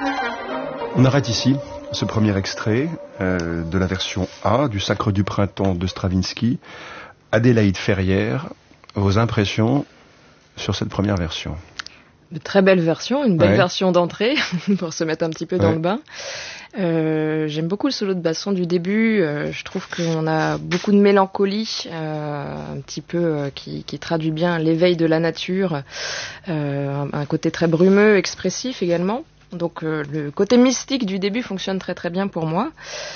On arrête ici ce premier extrait de la version A du Sacre du Printemps de Stravinsky. Adélaïde Ferrière, vos impressions sur cette première version? De très belle version, une belle Ouais. version d'entrée pour se mettre un petit peu dans le bain. J'aime beaucoup le solo de basson du début. Je trouve qu'on a beaucoup de mélancolie, un petit peu qui traduit bien l'éveil de la nature, un côté très brumeux, expressif également. Donc le côté mystique du début fonctionne très très bien pour moi.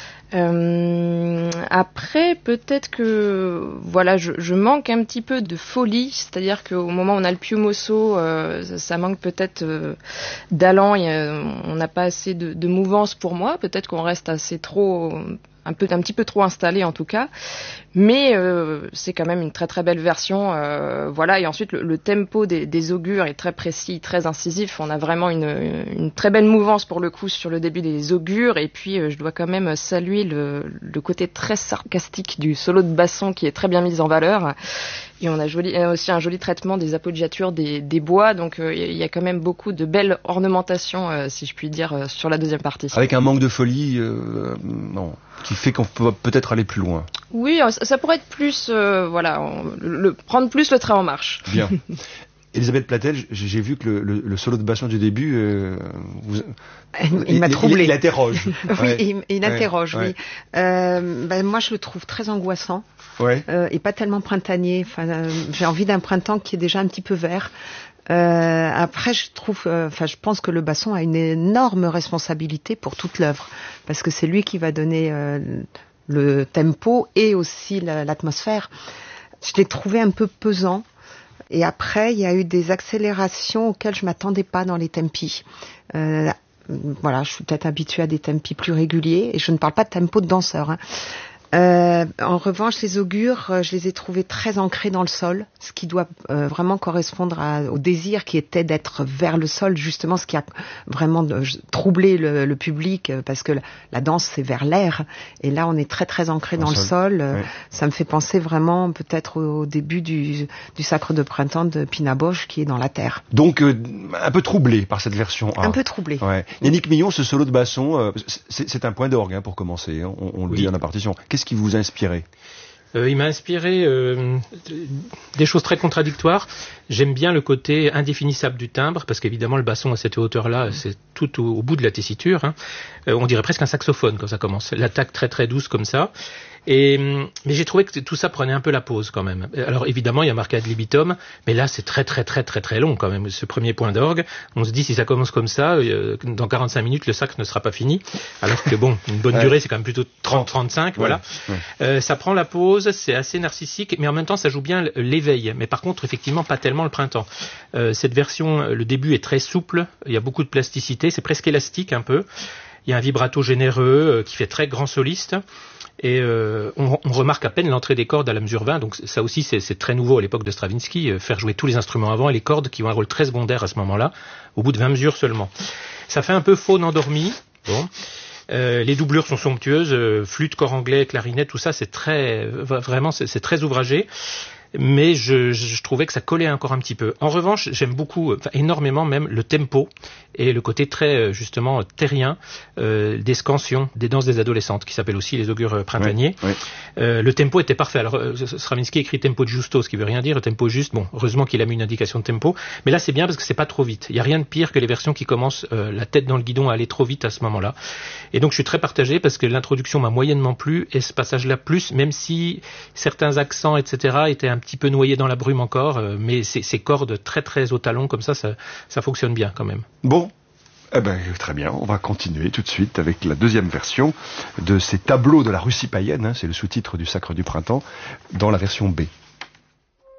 Après, peut-être que voilà, je manque un petit peu de folie, c'est-à-dire qu'au moment où on a le più mosso, ça manque peut-être d'allant, on n'a pas assez de mouvance pour moi, peut-être qu'on reste assez trop, un petit peu trop installé en tout cas, mais c'est quand même une très très belle version, voilà. Et ensuite le tempo des augures est très précis, très incisif. On a vraiment une très belle mouvance pour le coup sur le début des augures, et puis je dois quand même saluer le côté très sarcastique du solo de basson qui est très bien mis en valeur. Et on a aussi un joli traitement des appoggiatures des bois, donc il y a quand même beaucoup de belles ornementations, si je puis dire, sur la deuxième partie. Avec un manque de folie, non, qui fait qu'on peut peut-être aller plus loin. Oui, ça pourrait être plus, voilà, prendre plus le train en marche. Bien. Elisabeth Platel, j'ai vu que le solo de basson du début, il m'a troublé. Il interroge. Oui, il interroge, oui. Moi, je le trouve très angoissant. Ouais. Et pas tellement printanier. J'ai envie d'un printemps qui est déjà un petit peu vert. Après, je pense que le basson a une énorme responsabilité pour toute l'œuvre, parce que c'est lui qui va donner le tempo et aussi l'atmosphère. Je l'ai trouvé un peu pesant. Et après, il y a eu des accélérations auxquelles je m'attendais pas dans les tempi. Voilà, je suis peut-être habituée à des tempi plus réguliers, et je ne parle pas de tempo de danseur, hein. En revanche, les augures, je les ai trouvés très ancrés dans le sol, ce qui doit vraiment correspondre au désir qui était d'être vers le sol, justement, ce qui a vraiment troublé le public, parce que la danse, c'est vers l'air, et là, on est très très ancré dans le sol. Ça me fait penser vraiment peut-être au début du Sacre de Printemps de Pina Bausch, qui est dans la terre. Donc, un peu troublé par cette version A. Un peu troublé. Ouais. Yannick Millon, ce solo de basson, c'est un point d'orgue, hein, pour commencer, hein, on le dit en impartition. Qu'est-ce qui vous a inspiré? Il m'a inspiré des choses très contradictoires. J'aime bien le côté indéfinissable du timbre, parce qu'évidemment le basson à cette hauteur-là, c'est tout au bout de la tessiture, hein. On dirait presque un saxophone quand ça commence. L'attaque très très douce comme ça. Mais j'ai trouvé que tout ça prenait un peu la pause quand même. Alors évidemment, il y a marqué ad libitum, mais là c'est très très très très très long quand même, ce premier point d'orgue. On se dit, si ça commence comme ça, dans 45 minutes, le sacre ne sera pas fini. Alors que bon, une bonne durée, c'est quand même plutôt 30-35, voilà. Ça prend la pause, c'est assez narcissique, mais en même temps, ça joue bien l'éveil. Mais par contre, effectivement, pas tellement le printemps. Cette version, le début est très souple, il y a beaucoup de plasticité, c'est presque élastique un peu. Il y a un vibrato généreux qui fait très grand soliste. Et on remarque à peine l'entrée des cordes à la mesure 20, donc ça aussi c'est très nouveau à l'époque de Stravinsky, faire jouer tous les instruments avant et les cordes qui ont un rôle très secondaire à ce moment-là, au bout de 20 mesures seulement. Ça fait un peu faune endormie, bon. Les doublures sont somptueuses, flûte, cor anglais, clarinette, tout ça c'est très ouvragé. Mais je trouvais que ça collait encore un petit peu. En revanche, j'aime beaucoup, énormément même, le tempo et le côté très, justement, terrien des scansions, des danses des adolescentes, qui s'appellent aussi les augures printaniers. Le tempo était parfait. Alors, Stravinsky écrit tempo giusto, ce qui veut rien dire, le tempo juste. Bon, heureusement qu'il a mis une indication de tempo. Mais là, c'est bien parce que c'est pas trop vite. Il y a rien de pire que les versions qui commencent la tête dans le guidon à aller trop vite à ce moment-là. Et donc, je suis très partagé parce que l'introduction m'a moyennement plu et ce passage-là plus, même si certains accents, etc., étaient un petit peu noyés dans la brume encore, mais ces cordes très très au talon comme ça fonctionne bien quand même. Bon, très bien, on va continuer tout de suite avec la deuxième version de ces tableaux de la Russie païenne, hein, c'est le sous-titre du Sacre du Printemps, dans la version B.